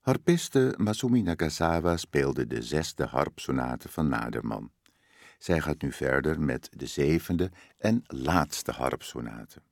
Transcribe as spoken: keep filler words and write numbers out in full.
Harpiste Masumi Nakazawa speelde de zesde harpsonate van Naderman. Zij gaat nu verder met de zevende en laatste harpsonate.